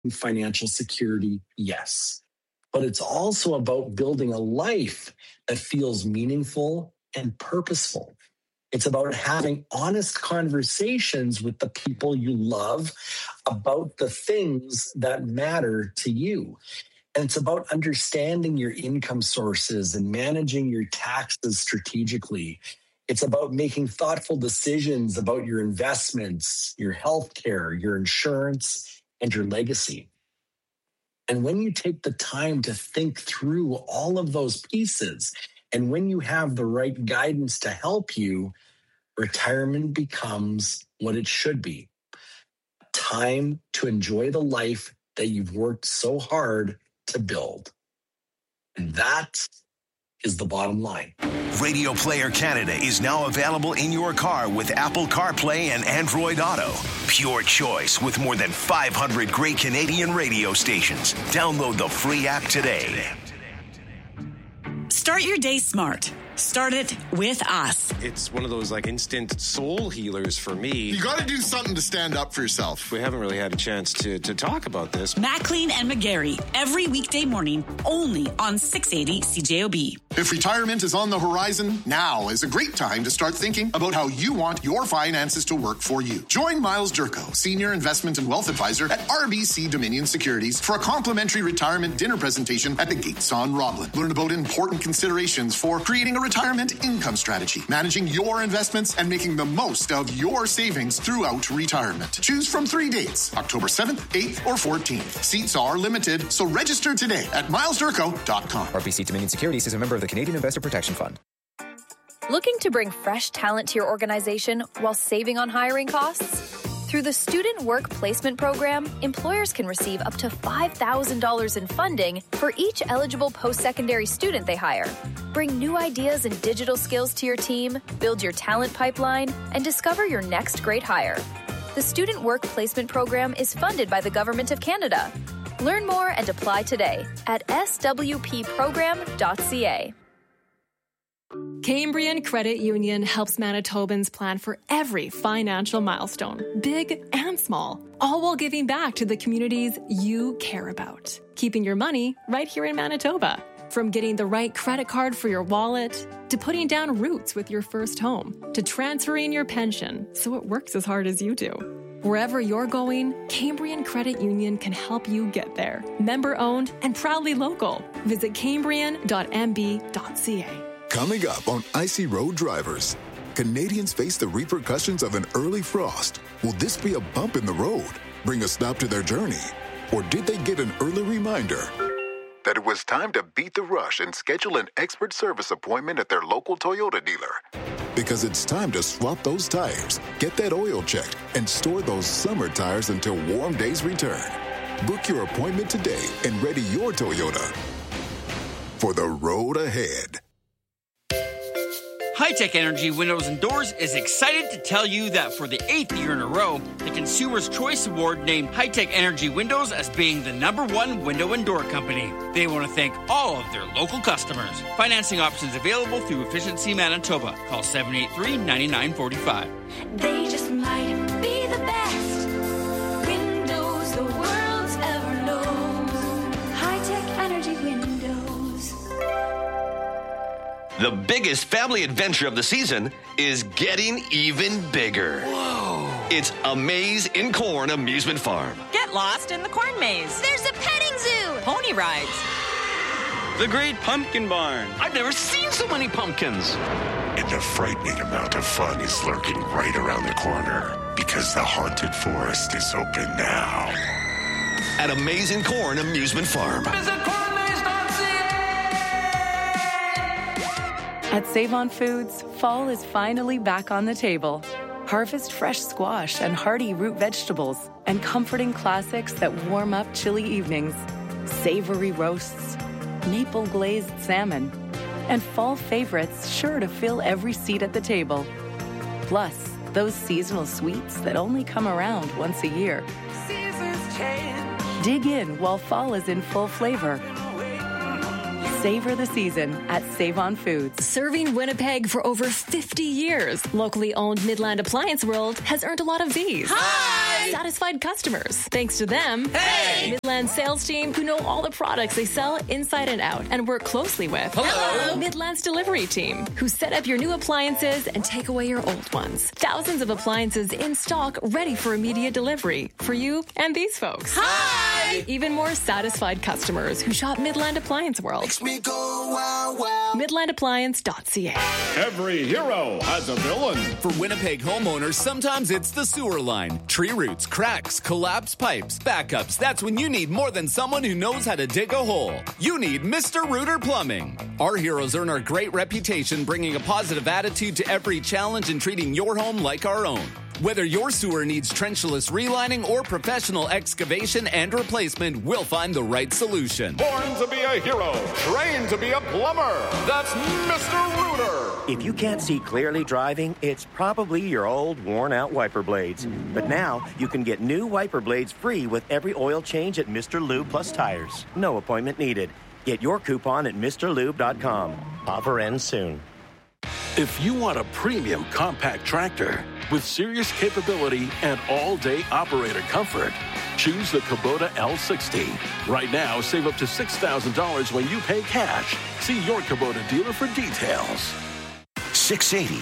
financial security, yes. But it's also about building a life that feels meaningful and purposeful. It's about having honest conversations with the people you love about the things that matter to you. And it's about understanding your income sources and managing your taxes strategically. It's about making thoughtful decisions about your investments, your healthcare, your insurance, and your legacy. And when you take the time to think through all of those pieces, and when you have the right guidance to help you, retirement becomes what it should be. Time to enjoy the life that you've worked so hard to build. And that is the bottom line. Radio Player Canada is now available in your car with Apple CarPlay and Android Auto. Pure choice with more than 500 great Canadian radio stations. Download the free app today. Start your day smart. Start it with us. It's one of those like instant soul healers for me. You got to do something to stand up for yourself. We haven't really had a chance to talk about this. Maclean and McGarry, every weekday morning, only on 680 CJOB. If retirement is on the horizon, now is a great time to start thinking about how you want your finances to work for you. Join Miles Durko, Senior Investment and Wealth Advisor at RBC Dominion Securities for a complimentary retirement dinner presentation at the Gates on Roblin. Learn about important considerations for creating a retirement income strategy, managing your investments, and making the most of your savings throughout retirement. Choose from 3 dates, October 7th, 8th, or 14th. Seats are limited, so register today at milesdurko.com. RBC Dominion Securities is a member of the Canadian Investor Protection Fund. Looking to bring fresh talent to your organization while saving on hiring costs? Through the Student Work Placement Program, employers can receive up to $5,000 in funding for each eligible post-secondary student they hire. Bring new ideas and digital skills to your team, build your talent pipeline, and discover your next great hire. The Student Work Placement Program is funded by the Government of Canada. Learn more and apply today at swpprogram.ca. Cambrian Credit Union helps Manitobans plan for every financial milestone, big and small, all while giving back to the communities you care about. Keeping your money right here in Manitoba. From getting the right credit card for your wallet, to putting down roots with your first home, to transferring your pension so it works as hard as you do. Wherever you're going, Cambrian Credit Union can help you get there. Member-owned and proudly local. Visit cambrian.mb.ca. Coming up on Icy Road Drivers, Canadians face the repercussions of an early frost. Will this be a bump in the road, bring a stop to their journey? Or did they get an early reminder that it was time to beat the rush and schedule an expert service appointment at their local Toyota dealer? Because it's time to swap those tires, get that oil checked, and store those summer tires until warm days return. Book your appointment today and ready your Toyota for the road ahead. High-Tech Energy Windows and Doors is excited to tell you that for the 8th year in a row, the Consumer's Choice Award named High-Tech Energy Windows as being the #1 window and door company. They want to thank all of their local customers. Financing options available through Efficiency Manitoba. Call 783-9945. They just might be the best windows the world's ever known. High-Tech Energy Windows. The biggest family adventure of the season is getting even bigger. Whoa! It's A Maze in Corn Amusement Farm. Get lost in the corn maze. There's a petting zoo. Pony rides. The Great Pumpkin Barn. I've never seen so many pumpkins. And a frightening amount of fun is lurking right around the corner because the haunted forest is open now. At A Maze in Corn Amusement Farm. Visit At Save-On Foods, fall is finally back on the table. Harvest fresh squash and hearty root vegetables and comforting classics that warm up chilly evenings. Savory roasts, maple glazed salmon, and fall favorites sure to fill every seat at the table. Plus, those seasonal sweets that only come around once a year. Seasons change. Dig in while fall is in full flavor. Savor the season at Save-On Foods. Serving Winnipeg for over 50 years, locally owned Midland Appliance World has earned a lot of these. Hi! Satisfied customers. Thanks to them, Midland sales team who know all the products they sell inside and out and work closely with. Hello. Midland's delivery team who set up your new appliances and take away your old ones. Thousands of appliances in stock ready for immediate delivery for you and these folks. Hi. Even more satisfied customers who shop Midland Appliance World. Makes me go wow, wow. MidlandAppliance.ca. Every hero has a villain. For Winnipeg homeowners, sometimes it's the sewer line. Tree roots, cracks, collapsed pipes, backups. That's when you need more than someone who knows how to dig a hole. You need Mr. Rooter Plumbing. Our heroes earn our great reputation, bringing a positive attitude to every challenge and treating your home like our own. Whether your sewer needs trenchless relining or professional excavation and replacement, we'll find the right solution. Born to be a hero, trained to be a plumber. That's Mr. Rooter. If you can't see clearly driving, it's probably your old, worn-out wiper blades. But now, you can get new wiper blades free with every oil change at Mr. Lube Plus Tires. No appointment needed. Get your coupon at MrLube.com. Offer ends soon. If you want a premium compact tractor with serious capability and all-day operator comfort, choose the Kubota L60. Right now, save up to $6,000 when you pay cash. See your Kubota dealer for details. 680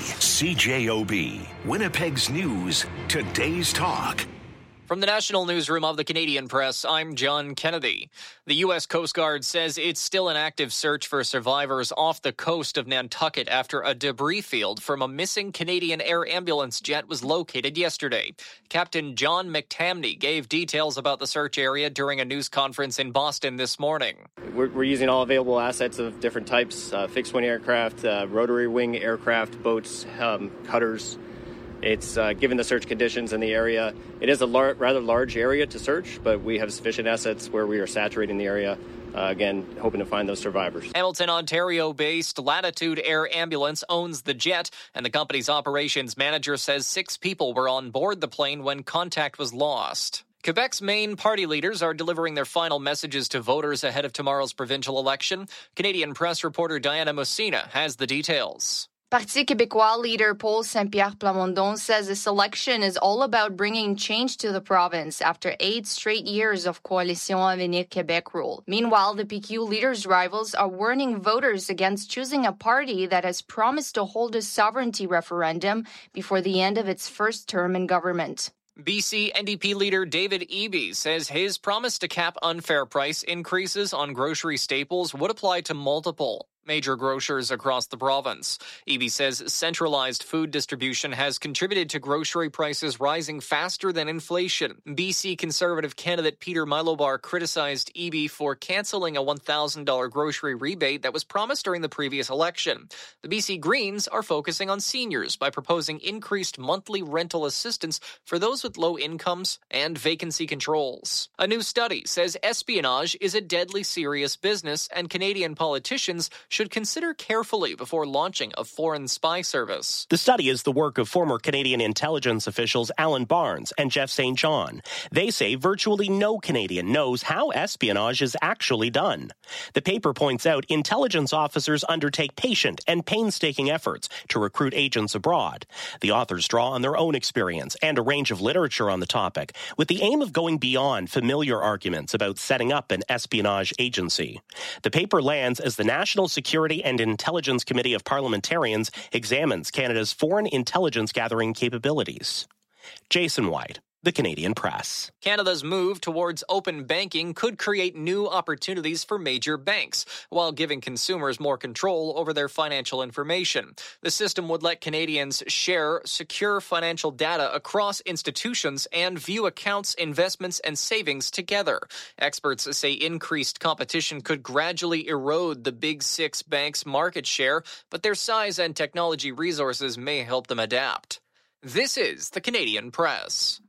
CJOB, Winnipeg's News, Today's Talk. From the National Newsroom of the Canadian Press, I'm John Kennedy. The U.S. Coast Guard says it's still an active search for survivors off the coast of Nantucket after a debris field from a missing Canadian Air Ambulance jet was located yesterday. Captain John McTamney gave details about the search area during a news conference in Boston this morning. We're using all available assets of different types, fixed-wing aircraft, rotary wing aircraft, boats, cutters. It's given the search conditions in the area. It is a rather large area to search, but we have sufficient assets where we are saturating the area. Again, hoping to find those survivors. Hamilton, Ontario-based Latitude Air Ambulance owns the jet, and the company's operations manager says 6 people were on board the plane when contact was lost. Quebec's main party leaders are delivering their final messages to voters ahead of tomorrow's provincial election. Canadian press reporter Diana Messina has the details. Parti Québécois leader Paul Saint-Pierre Plamondon says this election is all about bringing change to the province after 8 straight years of Coalition Avenir Québec rule. Meanwhile, the PQ leader's rivals are warning voters against choosing a party that has promised to hold a sovereignty referendum before the end of its first term in government. BC NDP leader David Eby says his promise to cap unfair price increases on grocery staples would apply to multiple major grocers across the province. Eby says centralized food distribution has contributed to grocery prices rising faster than inflation. BC Conservative candidate Peter Milobar criticized Eby for canceling a $1,000 grocery rebate that was promised during the previous election. The BC Greens are focusing on seniors by proposing increased monthly rental assistance for those with low incomes and vacancy controls. A new study says espionage is a deadly serious business, and Canadian politicians should consider carefully before launching a foreign spy service. The study is the work of former Canadian intelligence officials Alan Barnes and Jeff St. John. They say virtually no Canadian knows how espionage is actually done. The paper points out intelligence officers undertake patient and painstaking efforts to recruit agents abroad. The authors draw on their own experience and a range of literature on the topic, with the aim of going beyond familiar arguments about setting up an espionage agency. The paper lands as the National Security and Intelligence Committee of Parliamentarians examines Canada's foreign intelligence gathering capabilities. Jason White, The Canadian Press. Canada's move towards open banking could create new opportunities for major banks, while giving consumers more control over their financial information. The system would let Canadians share secure financial data across institutions and view accounts, investments, and savings together. Experts say increased competition could gradually erode the Big Six banks' market share, but their size and technology resources may help them adapt. This is the Canadian Press.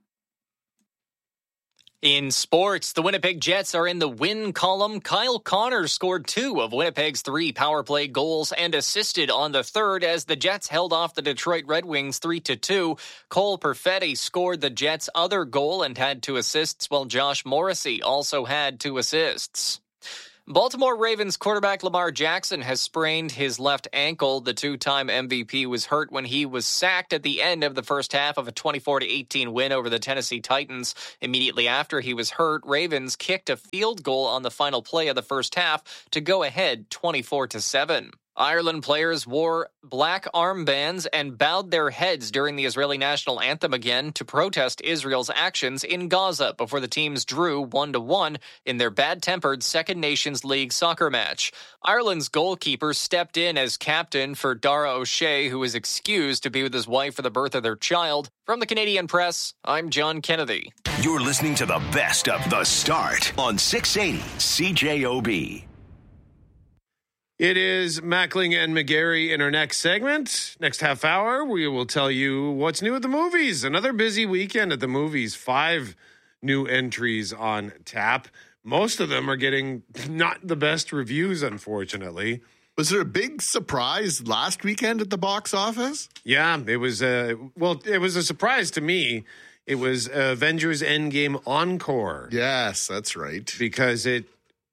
In sports, the Winnipeg Jets are in the win column. Kyle Connors scored 2 of Winnipeg's 3 power play goals and assisted on the third as the Jets held off the Detroit Red Wings 3-2. Cole Perfetti scored the Jets' other goal and had 2 assists, while Josh Morrissey also had 2 assists. Baltimore Ravens quarterback Lamar Jackson has sprained his left ankle. The two-time MVP was hurt when he was sacked at the end of the first half of a 24-18 win over the Tennessee Titans. Immediately after he was hurt, Ravens kicked a field goal on the final play of the first half to go ahead 24-7. Ireland players wore black armbands and bowed their heads during the Israeli national anthem again to protest Israel's actions in Gaza before the teams drew 1-1 in their bad-tempered Second Nations League soccer match. Ireland's goalkeeper stepped in as captain for Dara O'Shea, who was excused to be with his wife for the birth of their child. From the Canadian Press, I'm John Kennedy. You're listening to the best of The Start on 680 CJOB. It is Mackling and McGarry in our next segment. Next half hour, we will tell you what's new at the movies. Another busy weekend at the movies. 5 new entries on tap. Most of them are getting not the best reviews, unfortunately. Was there a big surprise last weekend at the box office? Yeah, it was it was a surprise to me. It was Avengers Endgame Encore. Yes, that's right. Because it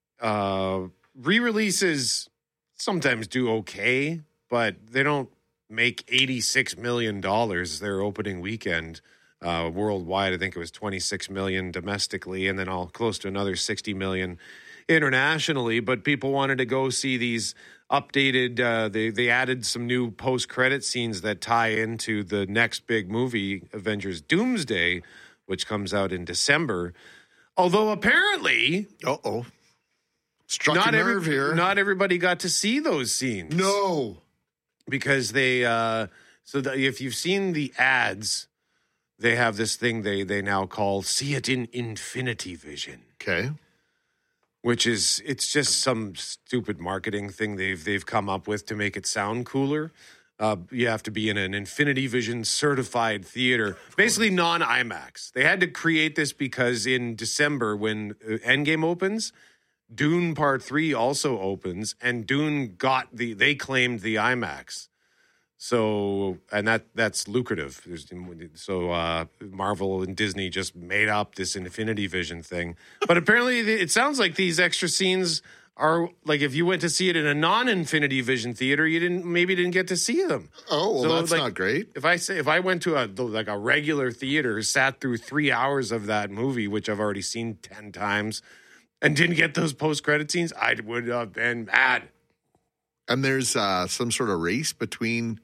re-releases sometimes do okay, but they don't make $86 million their opening weekend worldwide. I think it was $26 million domestically, and then close to another $60 million internationally. But people wanted to go see these updated. They added some new post-credit scenes that tie into the next big movie, Avengers Doomsday, which comes out in December. Although apparently, struck a nerve here. Not everybody got to see those scenes. No. Because they, if you've seen the ads, they have this thing they now call See It in Infinity Vision. Okay. It's just some stupid marketing thing they've come up with to make it sound cooler. You have to be in an Infinity Vision certified theater, basically non-IMAX. They had to create this because in December when Endgame opens, Dune Part 3 also opens, and Dune they claimed the IMAX. So, and that's lucrative. Marvel and Disney just made up this Infinity Vision thing. But apparently it sounds like these extra scenes are like if you went to see it in a non-Infinity Vision theater, you didn't get to see them. Oh, well, that's not great. If I went to a regular theater, sat through 3 hours of that movie, which I've already seen 10 times, and didn't get those post-credit scenes, I would have been mad. And there's some sort of race between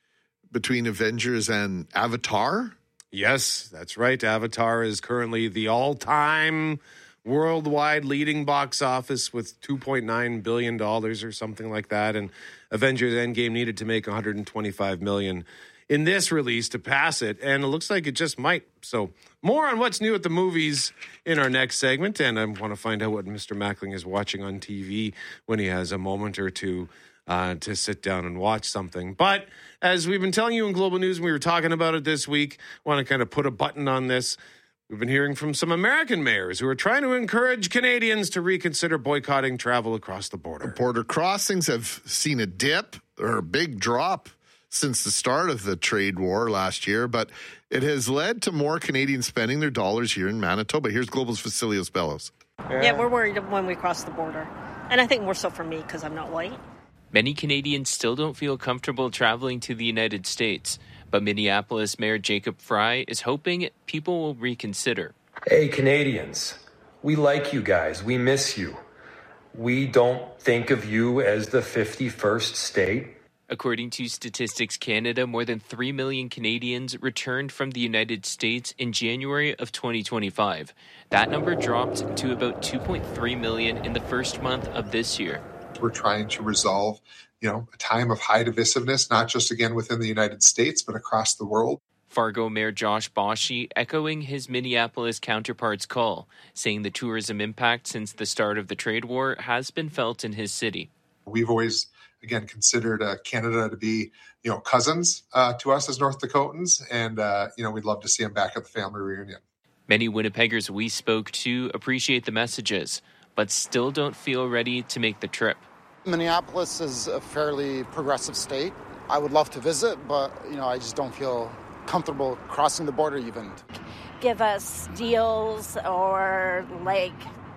Avengers and Avatar? Yes, that's right. Avatar is currently the all-time worldwide leading box office with $2.9 billion or something like that. And Avengers Endgame needed to make $125 million in this release to pass it, and it looks like it just might. So more on what's new at the movies in our next segment, and I want to find out what Mr. Mackling is watching on TV when he has a moment or two to sit down and watch something. But as we've been telling you in Global News, and we were talking about it this week, I want to kind of put a button on this. We've been hearing from some American mayors who are trying to encourage Canadians to reconsider boycotting travel across the border. Border crossings have seen a dip or a big drop since the start of the trade war last year, but it has led to more Canadians spending their dollars here in Manitoba. Here's Global's Vasilios Bellows. Yeah, we're worried when we cross the border. And I think more so for me because I'm not white. Many Canadians still don't feel comfortable traveling to the United States, but Minneapolis Mayor Jacob Fry is hoping people will reconsider. Hey, Canadians, we like you guys. We miss you. We don't think of you as the 51st state. According to Statistics Canada, more than 3 million Canadians returned from the United States in January of 2025. That number dropped to about 2.3 million in the first month of this year. We're trying to resolve, a time of high divisiveness, not just again within the United States, but across the world. Fargo Mayor Josh Boschee echoing his Minneapolis counterpart's call, saying the tourism impact since the start of the trade war has been felt in his city. We've always, again, considered Canada to be, cousins to us as North Dakotans, and, we'd love to see them back at the family reunion. Many Winnipeggers we spoke to appreciate the messages, but still don't feel ready to make the trip. Minneapolis is a fairly progressive state. I would love to visit, but, I just don't feel comfortable crossing the border even. Give us deals or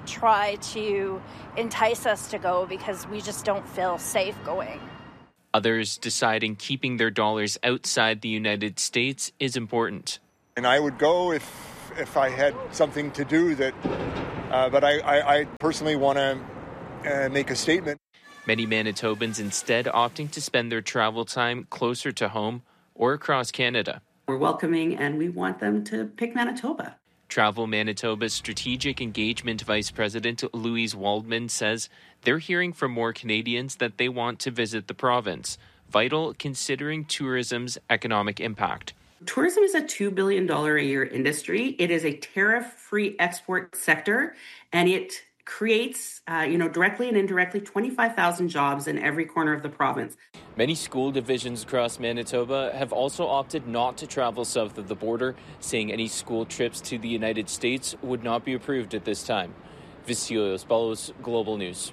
try to entice us to go because we just don't feel safe going. Others deciding keeping their dollars outside the United States is important. And I would go if I had something to do that, but I personally want to make a statement. Many Manitobans instead opting to spend their travel time closer to home or across Canada. We're welcoming and we want them to pick Manitoba. Travel Manitoba's Strategic Engagement Vice President Louise Waldman says they're hearing from more Canadians that they want to visit the province, vital considering tourism's economic impact. Tourism is a $2 billion a year industry. It is a tariff-free export sector, and it creates, directly and indirectly 25,000 jobs in every corner of the province. Many school divisions across Manitoba have also opted not to travel south of the border, saying any school trips to the United States would not be approved at this time. Vicios Balos, Global News.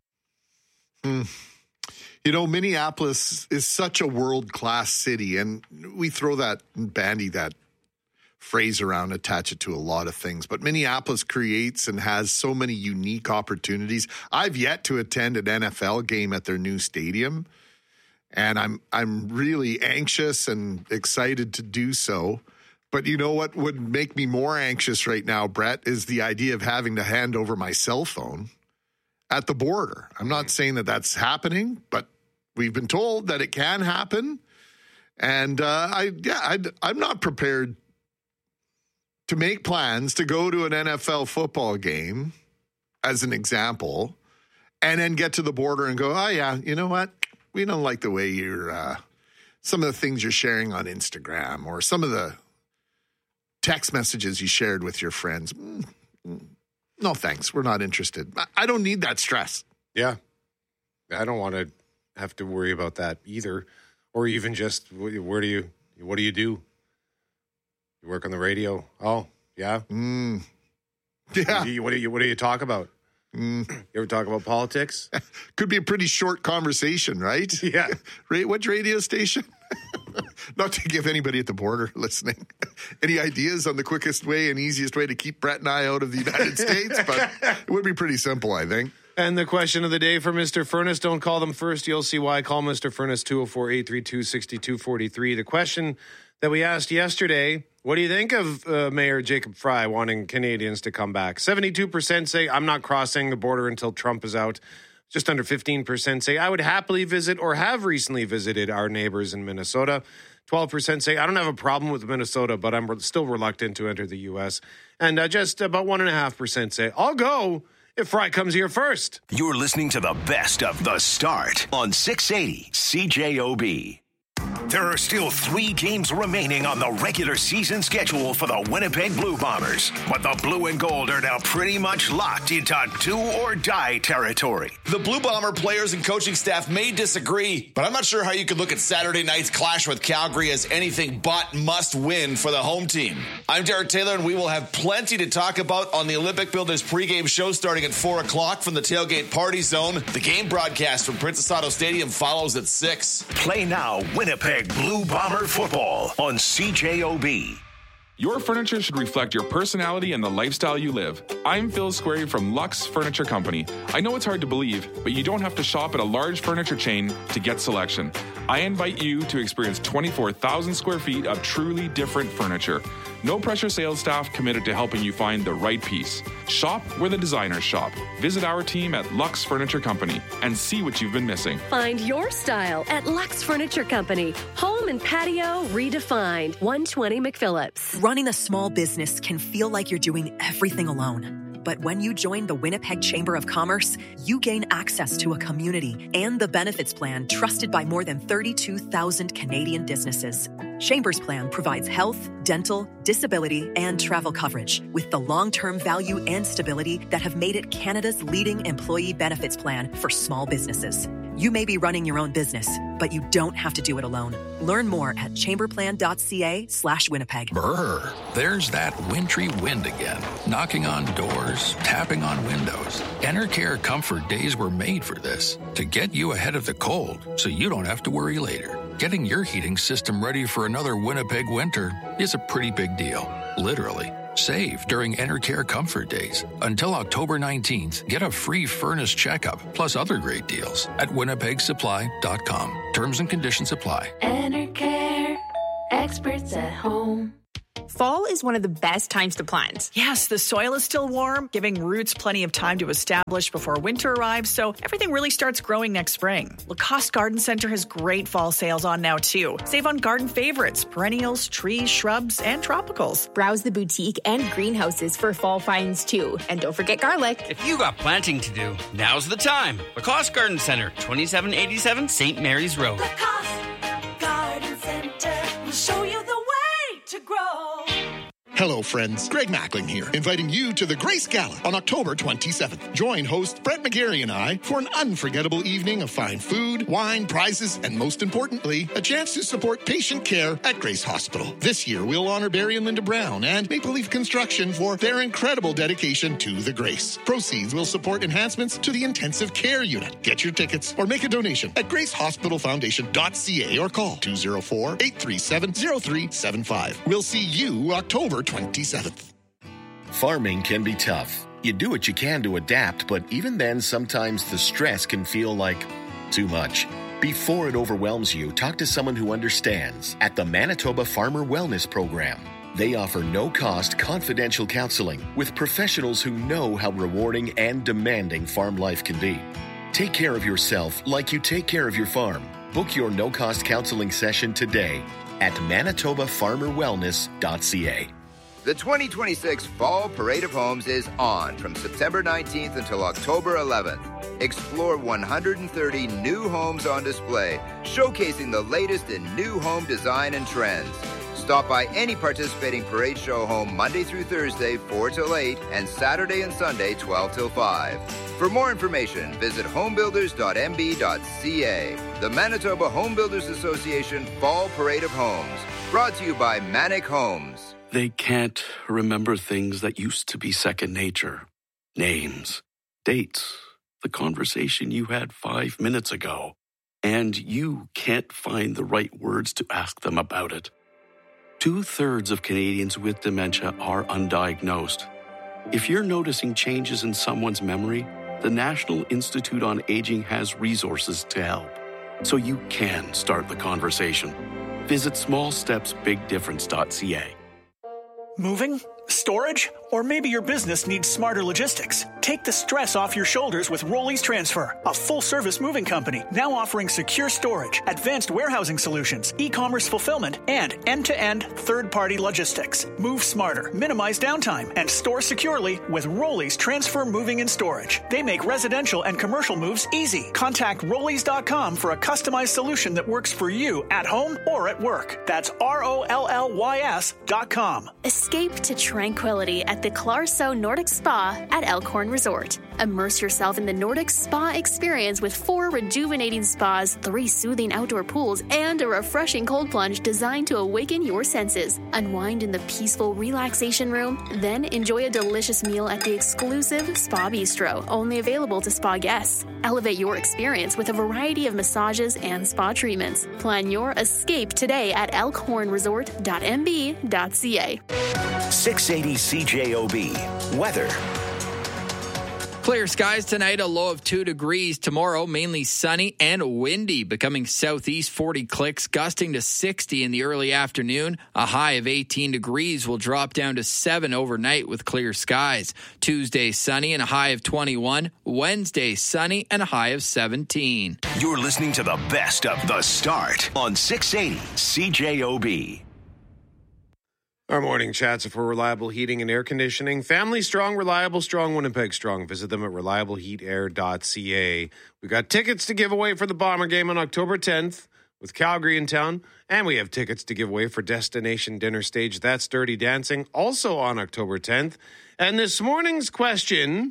Minneapolis is such a world-class city, and we throw that phrase around, attach it to a lot of things. But Minneapolis creates and has so many unique opportunities. I've yet to attend an NFL game at their new stadium, and I'm really anxious and excited to do so. But you know what would make me more anxious right now, Brett, is the idea of having to hand over my cell phone at the border. I'm not saying that that's happening, but we've been told that it can happen. And I'm not prepared to make plans to go to an NFL football game, as an example, and then get to the border and go, oh, yeah, you know what? We don't like the way you're, some of the things you're sharing on Instagram or some of the text messages you shared with your friends. No, thanks. We're not interested. I don't need that stress. Yeah. I don't want to have to worry about that either. Or even just, what do you do? You work on the radio? Oh, yeah? Yeah. What do you talk about? You ever talk about politics? Could be a pretty short conversation, right? Yeah. What radio station? Not to give anybody at the border listening any ideas on the quickest way and easiest way to keep Brett and I out of the United States, but it would be pretty simple, I think. And the question of the day for Mr. Furnace, don't call them first. You'll see why. Call Mr. Furnace, 204-832-6243. The question that we asked yesterday, what do you think of Mayor Jacob Fry wanting Canadians to come back? 72% say, I'm not crossing the border until Trump is out. Just under 15% say, I would happily visit or have recently visited our neighbors in Minnesota. 12% say, I don't have a problem with Minnesota, but I'm still reluctant to enter the U.S. And just about 1.5% say, I'll go if Fry comes here first. You're listening to the best of The Start on 680 CJOB. There are still 3 games remaining on the regular season schedule for the Winnipeg Blue Bombers, but the Blue and Gold are now pretty much locked into do-or-die territory. The Blue Bomber players and coaching staff may disagree, but I'm not sure how you could look at Saturday night's clash with Calgary as anything but must-win for the home team. I'm Derek Taylor, and we will have plenty to talk about on the Olympic Builders pregame show starting at 4 o'clock from the Tailgate Party Zone. The game broadcast from Princess Auto Stadium follows at 6. Play now, Winnipeg Blue Bomber football on CJOB. Your furniture should reflect your personality and the lifestyle you live. I'm Phil Squarey from Lux Furniture Company. I know it's hard to believe, but you don't have to shop at a large furniture chain to get selection. I invite you to experience 24,000 square feet of truly different furniture. No pressure sales staff committed to helping you find the right piece. Shop where the designers shop. Visit our team at Lux Furniture Company and see what you've been missing. Find your style at Lux Furniture Company. Home and patio redefined. 120 McPhillips. Running a small business can feel like you're doing everything alone. But when you join the Winnipeg Chamber of Commerce, you gain access to a community and the benefits plan trusted by more than 32,000 Canadian businesses. Chamber's plan provides health, dental, disability, and travel coverage with the long-term value and stability that have made it Canada's leading employee benefits plan for small businesses. You may be running your own business, but you don't have to do it alone. Learn more at chamberplan.ca/Winnipeg. Brr, there's that wintry wind again, knocking on doors, tapping on windows. Enercare Comfort Days were made for this, to get you ahead of the cold so you don't have to worry later. Getting your heating system ready for another Winnipeg winter is a pretty big deal, literally. Save during Enercare Comfort Days. Until October 19th, get a free furnace checkup plus other great deals at winnipegsupply.com. Terms and conditions apply. Enercare, experts at home. Fall is one of the best times to plant. Yes, the soil is still warm, giving roots plenty of time to establish before winter arrives, so everything really starts growing next spring. Lacoste Garden Center has great fall sales on now, too. Save on garden favorites, perennials, trees, shrubs, and tropicals. Browse the boutique and greenhouses for fall finds, too. And don't forget garlic. If you got planting to do, now's the time. Lacoste Garden Center, 2787 St. Mary's Road. Lacoste Garden Center will show you the way to grow. Hello, friends. Greg Mackling here, inviting you to the Grace Gala on October 27th. Join host Brett McGarry and I for an unforgettable evening of fine food, wine, prizes, and most importantly, a chance to support patient care at Grace Hospital. This year, we'll honor Barry and Linda Brown and Maple Leaf Construction for their incredible dedication to the Grace. Proceeds will support enhancements to the intensive care unit. Get your tickets or make a donation at gracehospitalfoundation.ca or call 204-837-0375. We'll see you October 27th. Farming can be tough. You do what you can to adapt, but even then, sometimes the stress can feel like too much. Before it overwhelms you, talk to someone who understands at the Manitoba Farmer Wellness Program. They offer no-cost, confidential counseling with professionals who know how rewarding and demanding farm life can be. Take care of yourself like you take care of your farm. Book your no-cost counseling session today at manitobafarmerwellness.ca. The 2026 Fall Parade of Homes is on from September 19th until October 11th. Explore 130 new homes on display, showcasing the latest in new home design and trends. Stop by any participating parade show home Monday through Thursday, 4 till 8, and Saturday and Sunday, 12 till 5. For more information, visit homebuilders.mb.ca. The Manitoba Home Builders Association Fall Parade of Homes. Brought to you by Manic Homes. They can't remember things that used to be second nature. Names, dates, the conversation you had 5 minutes ago. And you can't find the right words to ask them about it. 2/3 of Canadians with dementia are undiagnosed. If you're noticing changes in someone's memory, the National Institute on Aging has resources to help. So you can start the conversation. Visit smallstepsbigdifference.ca. Moving? Storage? Or maybe your business needs smarter logistics. Take the stress off your shoulders with Rollies Transfer, a full-service moving company now offering secure storage, advanced warehousing solutions, e-commerce fulfillment, and end-to-end third-party logistics. Move smarter, minimize downtime, and store securely with Rollies Transfer Moving and Storage. They make residential and commercial moves easy. Contact Rollies.com for a customized solution that works for you at home or at work. That's ROLLYS.com. Escape to tranquility at the Clarso Nordic Spa at Elkhorn Resort. Immerse yourself in the Nordic Spa experience with 4 rejuvenating spas, 3 soothing outdoor pools, and a refreshing cold plunge designed to awaken your senses. Unwind in the peaceful relaxation room, then enjoy a delicious meal at the exclusive Spa Bistro, only available to spa guests. Elevate your experience with a variety of massages and spa treatments. Plan your escape today at elkhornresort.mb.ca. 680 CJOB. Weather. Clear skies tonight, a low of 2 degrees. Tomorrow, mainly sunny and windy, becoming southeast 40 clicks, gusting to 60 in the early afternoon. A high of 18 degrees will drop down to 7 overnight with clear skies. Tuesday, sunny and a high of 21. Wednesday, sunny and a high of 17. You're listening to the best of The Start on 680 CJOB. Our morning chats are for Reliable Heating and Air Conditioning. Family strong, reliable, strong, Winnipeg strong. Visit them at reliableheatair.ca. We've got tickets to give away for the Bomber game on October 10th with Calgary in town. And we have tickets to give away for Destination Dinner Stage, That's Dirty Dancing, also on October 10th. And this morning's question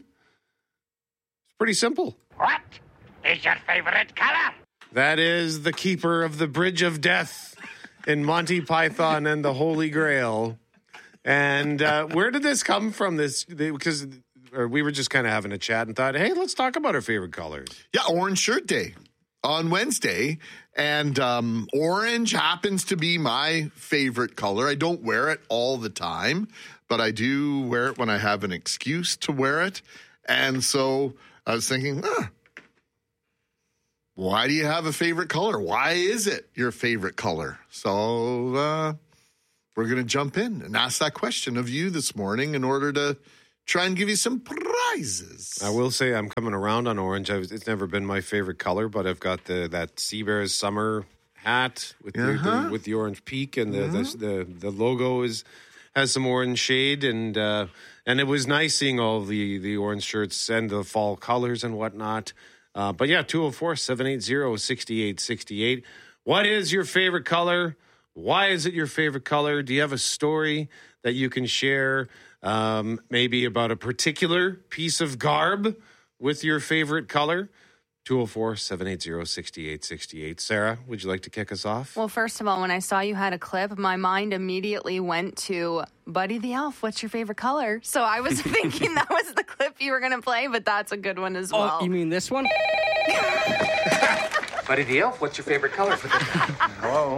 is pretty simple. What is your favorite color? That is the keeper of the Bridge of Death in Monty Python and the Holy Grail. And where did this come from? Because we were just kind of having a chat and thought, hey, let's talk about our favorite colors. Yeah, Orange Shirt Day on Wednesday. And orange happens to be my favorite color. I don't wear it all the time, but I do wear it when I have an excuse to wear it. And so I was thinking, why do you have a favorite color? Why is it your favorite color? So we're going to jump in and ask that question of you this morning in order to try and give you some prizes. I will say I'm coming around on orange. It's never been my favorite color, but I've got that Seabears summer hat with the orange peak, and the logo has some orange shade, and it was nice seeing all the orange shirts and the fall colors and whatnot. But yeah, 204-780-6868. What is your favorite color? Why is it your favorite color? Do you have a story that you can share? Maybe about a particular piece of garb with your favorite color? 204-780-6868. Sarah, would you like to kick us off? Well, first of all, when I saw you had a clip, my mind immediately went to Buddy the Elf. What's your favorite color? So I was thinking that was the clip you were going to play, but that's a good one as well. Oh, you mean this one? Buddy the Elf, what's your favorite color? Hello?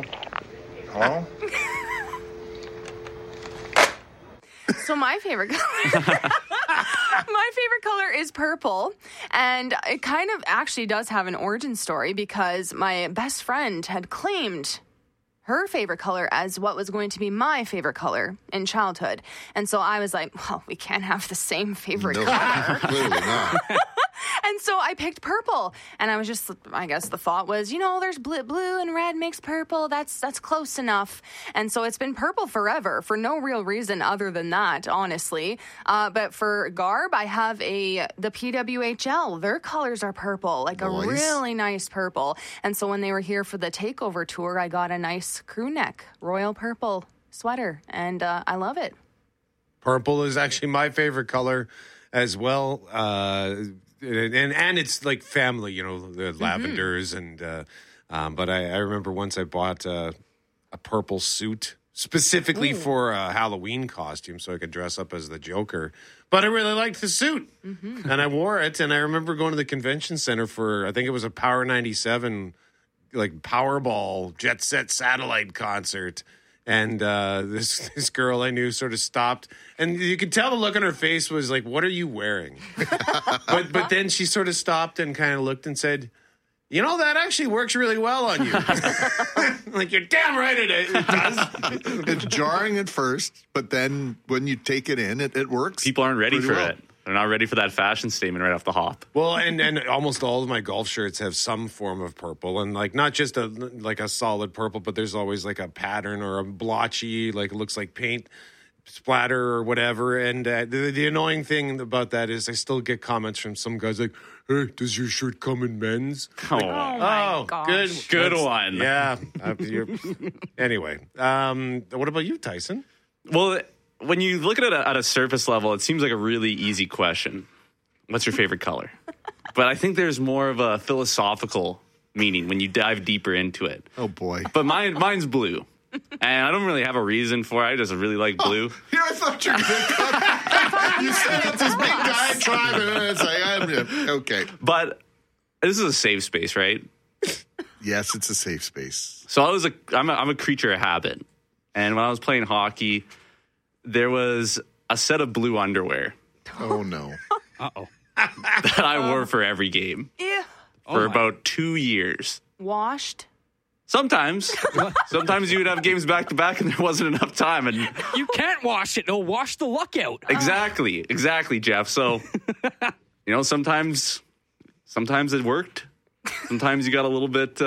So my favorite color... My favorite color is purple, and it kind of actually does have an origin story because my best friend had claimed her favorite color as what was going to be my favorite color in childhood. And so I was like, well, we can't have the same favorite color. Clearly not. And so I picked purple, and I was just, I guess the thought was, there's blue and red makes purple. That's close enough. And so it's been purple forever for no real reason other than that, honestly. But for garb, I have the PWHL. Their colors are purple, like a really nice purple. And so when they were here for the takeover tour, I got a nice crew neck, royal purple sweater, and I love it. Purple is actually my favorite color as well. And it's like family, the lavenders and but I remember once I bought a purple suit specifically for a Halloween costume so I could dress up as the Joker. But I really liked the suit, and I wore it. And I remember going to the convention center for, I think it was a Power 97 like Powerball Jet Set Satellite concert. And this girl I knew sort of stopped, and you could tell the look on her face was like, "What are you wearing?" but then she sort of stopped and kind of looked and said, that actually works really well on you. Like, you're damn right it does. It's jarring at first, but then when you take it in, it works. People aren't ready for well. it. They're not ready for that fashion statement right off the hop. Well, and almost all of my golf shirts have some form of purple, and like not just a solid purple, but there's always like a pattern or a blotchy, like it looks like paint splatter or whatever. And the annoying thing about that is I still get comments from some guys like, "Hey, does your shirt come in men's?" Oh, my gosh. Good one. Yeah. Anyway, what about you, Tyson? Well, when you look at it at a surface level, it seems like a really easy question. What's your favorite color? But I think there's more of a philosophical meaning when you dive deeper into it. Oh, boy. But mine's blue. And I don't really have a reason for it. I just really like blue. Here, I thought you were going to You set up this big diatribe, and it's like, okay. But this is a safe space, right? Yes, it's a safe space. So I'm a creature of habit. And when I was playing hockey, there was a set of blue underwear. Oh, no. Uh-oh. That I wore for every game. Yeah. For about 2 years. Washed? Sometimes. Sometimes you would have games back-to-back and there wasn't enough time. And you can't wash it. It'll wash the luck out. Exactly, Jeff. So, sometimes it worked. Sometimes you got a little bit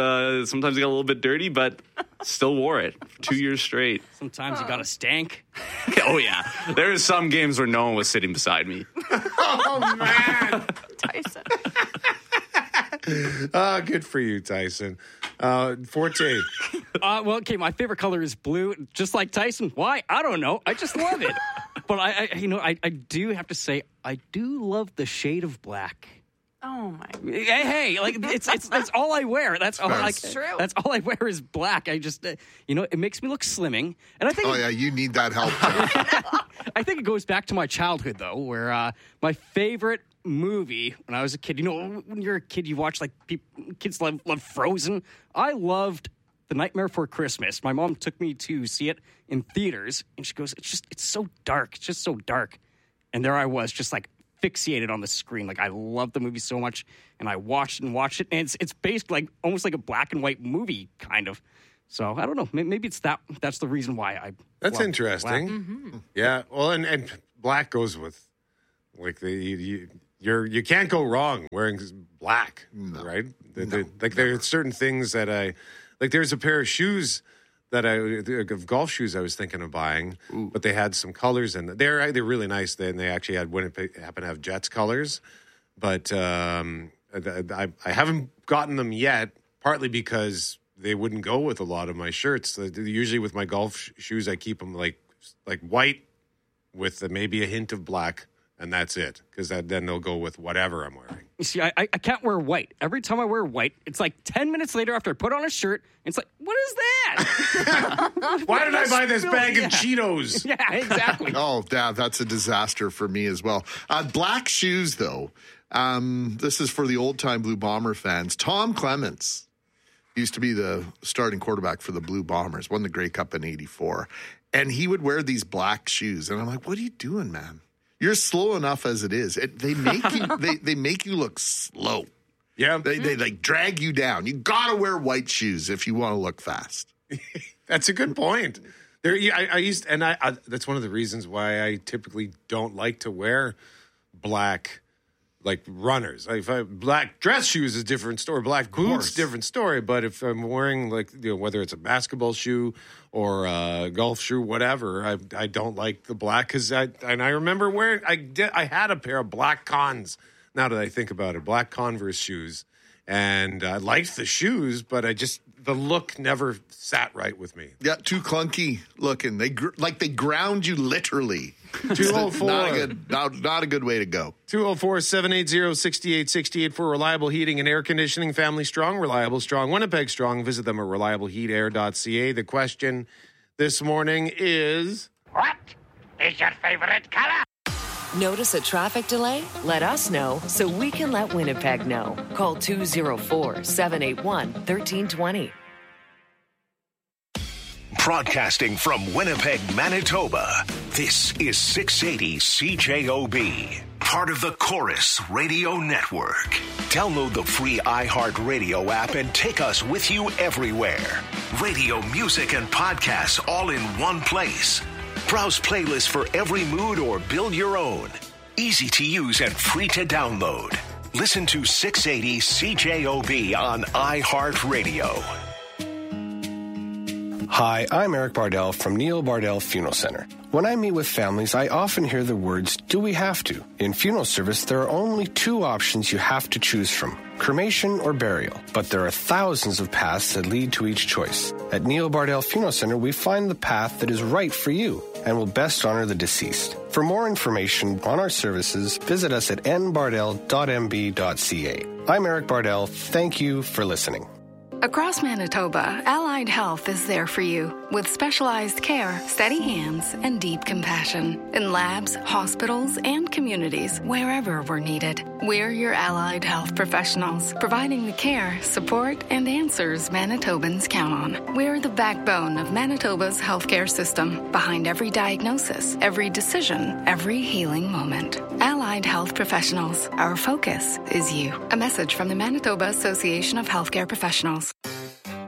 dirty, but still wore it for 2 years straight. Sometimes you got a stank. Oh, yeah. There was some games where no one was sitting beside me. Oh, man. Tyson. Good for you, Tyson. Forte. Okay, my favorite color is blue, just like Tyson. Why? I don't know. I just love it. But I do have to say, I do love the shade of black. Oh my! Hey, like it's all I wear. That's all. That's true. That's all I wear is black. I just, it makes me look slimming, and I think. Oh yeah, you need that help. I think it goes back to my childhood though, where my favorite movie when I was a kid. When you're a kid, you watch like kids love Frozen. I loved The Nightmare Before Christmas. My mom took me to see it in theaters, and she goes, it's so dark. It's just so dark. And there I was, just like fixated on the screen. Like, I love the movie so much, and I watched it, and it's based like almost like a black and white movie, kind of. So I don't know. Maybe it's that's the reason why I. That's interesting. Mm-hmm. Yeah. Well, and black goes with like you can't go wrong wearing black, right? Like there are certain things that I like. There's a pair of shoes of golf shoes I was thinking of buying, but they had some colors in them. They're really nice. They actually happen to have Jets colors, but I haven't gotten them yet. Partly because they wouldn't go with a lot of my shirts. Usually with my golf shoes, I keep them like white with maybe a hint of black, and that's it. Because then they'll go with whatever I'm wearing. You see, I can't wear white. Every time I wear white, it's like 10 minutes later after I put on a shirt, it's like, what is that? Why did I buy this bag of Cheetos? Yeah, exactly. Oh, yeah, that's a disaster for me as well. Black shoes, though. This is for the old-time Blue Bomber fans. Tom Clements used to be the starting quarterback for the Blue Bombers, won the Grey Cup in '84. And he would wear these black shoes. And I'm like, what are you doing, man? You're slow enough as it is. They make you they make you look slow. Yeah. They like drag you down. You got to wear white shoes if you want to look fast. That's a good point. That's one of the reasons why I typically don't like to wear black like runners. Black dress shoes is a different story. Black boots, different story. But if I'm wearing whether it's a basketball shoe or a golf shoe, whatever, I don't like the black because I remember wearing I had a pair of black Cons. Now that I think about it, black Converse shoes, and I liked the shoes, but the look never sat right with me. Yeah, too clunky looking. They ground you literally. 204. Not a good way to go. 204-780-6868 for reliable heating and air conditioning. Family Strong, reliable strong, Winnipeg Strong. Visit them at reliableheatair.ca. The question this morning is... What is your favorite color? Notice a traffic delay? Let us know so we can let Winnipeg know. Call 204-781-1320. Broadcasting from Winnipeg, Manitoba, this is 680 CJOB, part of the Chorus Radio Network. Download the free iHeartRadio app and take us with you everywhere. Radio, music, and podcasts all in one place. Browse playlists for every mood or build your own. Easy to use and free to download. Listen to 680 CJOB on iHeartRadio. Hi, I'm Eric Bardell from Neil Bardell Funeral Center. When I meet with families, I often hear the words, do we have to? In funeral service, there are only two options you have to choose from, cremation or burial. But there are thousands of paths that lead to each choice. At Neil Bardell Funeral Center, we find the path that is right for you and will best honor the deceased. For more information on our services, visit us at nbardell.mb.ca. I'm Eric Bardell. Thank you for listening. Across Manitoba, Allied Health is there for you with specialized care, steady hands, and deep compassion in labs, hospitals, and communities wherever we're needed. We're your Allied Health professionals, providing the care, support, and answers Manitobans count on. We're the backbone of Manitoba's healthcare system, behind every diagnosis, every decision, every healing moment. Allied Health professionals, our focus is you. A message from the Manitoba Association of Healthcare Professionals.